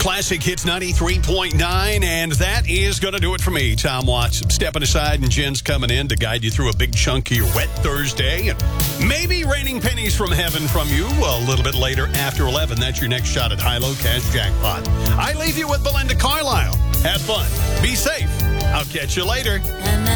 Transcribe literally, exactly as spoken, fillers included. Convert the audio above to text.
Classic Hits ninety-three point nine, and that is going to do it for me, Tom Watts. Stepping aside, and Jen's coming in to guide you through a big chunk of your wet Thursday, and maybe raining pennies from heaven from you a little bit later after eleven. That's your next shot at High-Low Cash Jackpot. I leave you with Belinda Carlisle. Have fun. Be safe. I'll catch you later.